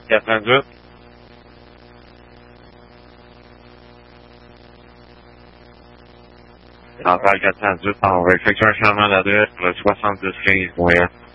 98. Central 418, on va effectuer un changement d'adresse pour le 7015 moyen.